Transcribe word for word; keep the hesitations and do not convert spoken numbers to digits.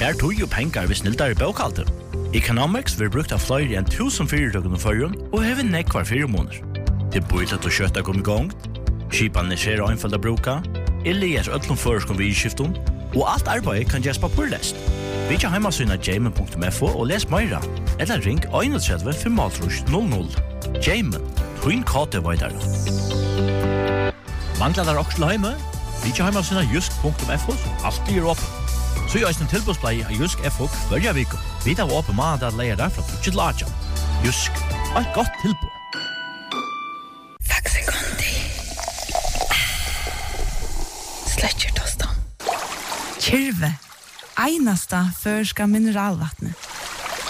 Her tog jo penger hvis sniltar i bøkalter. Economics vil brukt av flere enn tusen fyrirtøkken og førjen, og hever nekvar fire måneder. Det er bøylet og kjøttet kom i gang, skipan er skjer og einfalda bruka, Elias öllum føreskom vi i skiftum, og alt arbeid kan gjøres på purlest. Vi kjer heimasyna jamen punktum f o og les meira, eller ring tre ett fem null null. Jamen, Twin Kate Vaidar. Manglar der også til heime? Vi kjer heimasyna jusk punktum f o, som alltid er åpen. Så gjøres en tilbudsplei av Jusk F O hverja viko. Vi tar åpen mandag at leier der fra tjugo til atjan. Jusk, et godt tilbud. Kyrve, einasta førska mineralvattnet.